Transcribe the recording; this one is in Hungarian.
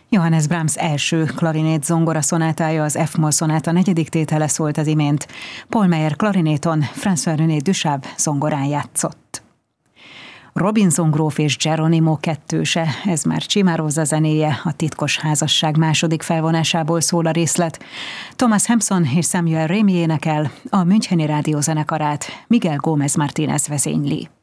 Johannes Brahms első klarinét zongora szonátája, az F-moll szonáta 4. tétele szólt az imént. Paul Meyer klarinéton, François-René Duchabre zongorán játszott. Robinson gróf és Geronimo kettőse, ez már Cimarosa zenéje, a Titkos házasság második felvonásából szól a részlet. Thomas Hampson és Samuel Rémy énekel, a Müncheni Rádiózenekarát Miguel Gómez Martínez vezényli.